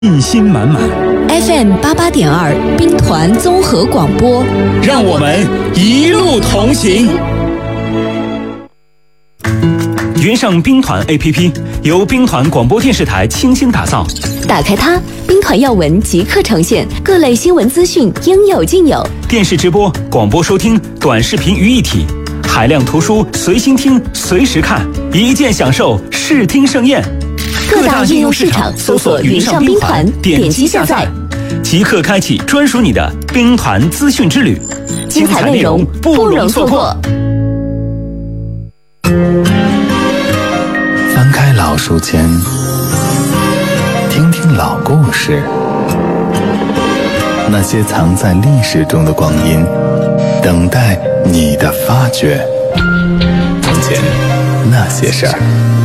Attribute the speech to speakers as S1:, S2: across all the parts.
S1: 信心满满。
S2: FM88.2 兵团综合广播，
S1: 让我们一路同行。云上兵团 APP 由兵团广播电视台倾心打造，
S2: 打开它，兵团要闻即刻呈现，各类新闻资讯应有尽有。
S1: 电视直播、广播收听、短视频于一体，海量图书随心听、随时看，一键享受视听盛宴。
S2: 各大应用市场搜索云上兵团，点击下载，
S1: 即刻开启专属你的兵团资讯之旅，
S2: 精彩内容不容错过。
S3: 翻开老书签，听听老故事，那些藏在历史中的光阴，等待你的发掘。从前那些事儿。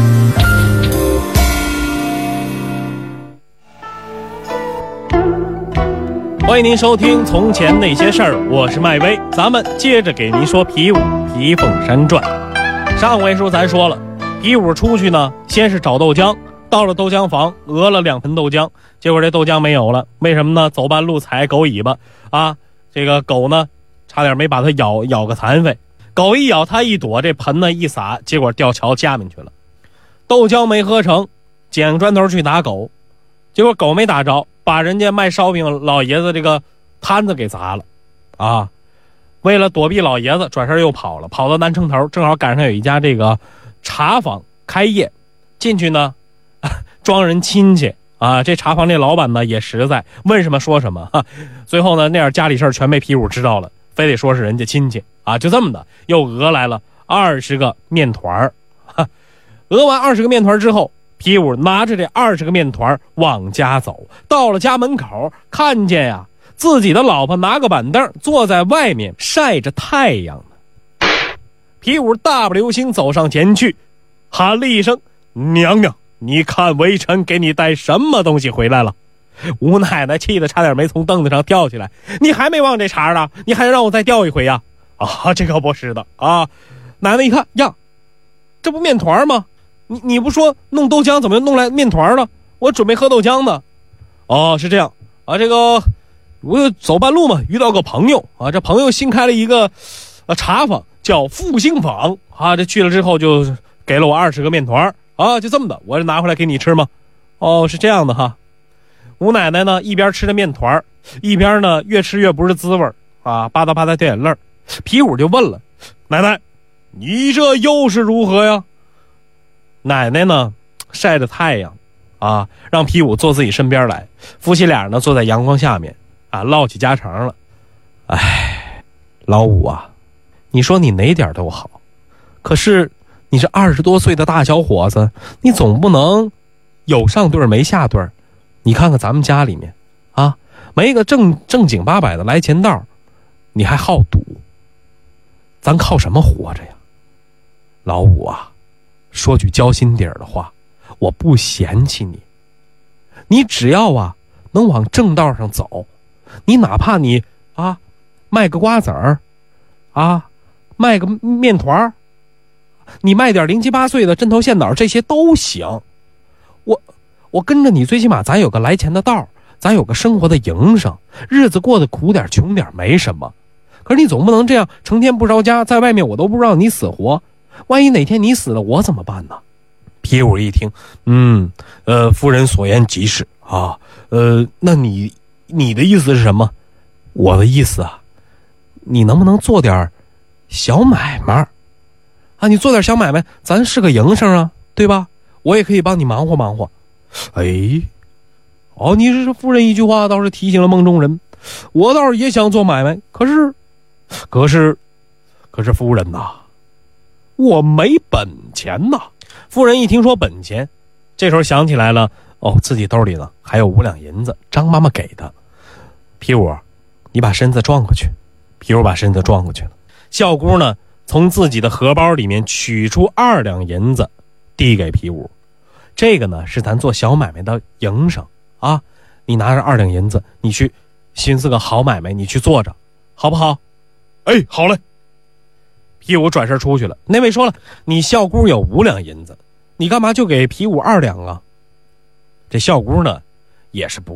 S4: 欢迎您收听《从前那些事儿》，我是麦威，咱们接着给您说皮五皮凤山传。上回书咱说了，皮五出去呢，先是找豆浆，到了豆浆房讹了2盆豆浆，结果这豆浆没有了，为什么呢？走半路踩狗尾巴啊，这个狗呢差点没把它咬个残废，狗一咬它一躲，这盆呢一撒，结果掉桥下面去了。豆浆没喝成，捡个砖头去打狗，结果狗没打着，把人家卖烧饼老爷子这个摊子给砸了啊！为了躲避老爷子，转身又跑了，跑到南城头，正好赶上有一家这个茶坊开业，进去呢装人亲戚啊。这茶坊这老板呢也实在，问什么说什么，最后呢那样家里事全被皮五知道了，非得说是人家亲戚啊，就这么的又讹来了20个面团讹完20个面团之后，皮五拿着这20个面团往家走，到了家门口，看见呀自己的老婆拿个板凳坐在外面晒着太阳呢。皮五大不流星走上前去，喊了一声：“娘娘，你看微臣给你带什么东西回来了？”吴奶奶气得差点没从凳子上跳起来：“你还没忘这茬呢？你还让我再吊一回呀？”啊，这可不是的啊！奶奶一看呀，这不面团吗？你不说弄豆浆，怎么又弄来面团了？我准备喝豆浆呢。哦，是这样啊，这个我就走半路嘛，遇到个朋友啊，这朋友新开了一个茶坊，叫复兴坊啊。这去了之后就给了我20个面团啊，就这么的，我就拿回来给你吃吗？哦，是这样的哈。吴奶奶呢一边吃着面团，一边呢越吃越不是滋味啊，吧嗒吧嗒掉眼泪。皮五就问了：“奶奶，你这又是如何呀？”奶奶呢晒着太阳啊，让皮五坐自己身边来，夫妻俩呢坐在阳光下面啊，唠起家常了。哎，老五啊，你说你哪点都好，可是你这20多岁的大小伙子，你总不能有上对没下对。你看看咱们家里面啊，没个正经八百的来钱道，你还好赌，咱靠什么活着呀？老五啊，说句交心底儿的话，我不嫌弃你，你只要啊能往正道上走，你哪怕你啊卖个瓜子儿啊，卖个面团，你卖点0、7、8岁的针头线脑，这些都行。我跟着你，最起码咱有个来钱的道，咱有个生活的营生，日子过得苦点穷点没什么。可是你总不能这样成天不着家，在外面我都不知道你死活，万一哪天你死了我怎么办呢？皮五一听，夫人所言极是啊，那你的意思是什么？我的意思啊，你能不能做点小买卖啊？你做点小买卖，咱是个营生啊，对吧？我也可以帮你忙活忙活。哎，哦，你这夫人一句话倒是提醒了梦中人，我倒是也想做买卖，可是夫人呐，我没本钱呐。夫人一听说本钱，这时候想起来了，哦，自己兜里呢还有5两银子，张妈妈给的。皮五，你把身子转过去。皮五把身子转过去了。小姑呢，从自己的荷包里面取出2两银子，递给皮五。这个呢是咱做小买卖的营生啊，你拿着2两银子，你去寻思个好买卖，你去做着，好不好？哎，好嘞。皮五转身出去了。那位说了，你小姑有5两银子，你干嘛就给皮五2两啊？这小姑呢也是不